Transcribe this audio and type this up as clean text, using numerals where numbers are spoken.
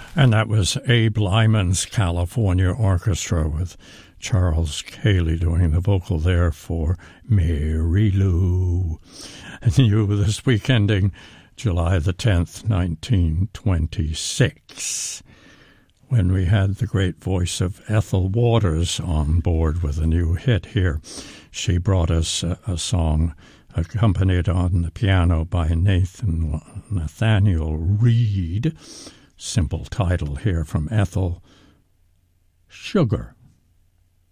And that was Abe Lyman's California Orchestra with Charles Cayley doing the vocal there for Mary Lou. And you this week ending July the 10th, 1926, when we had the great voice of Ethel Waters on board with a new hit here. She brought us a song accompanied on the piano by Nathaniel Reed. Simple title here from Ethel, Sugar.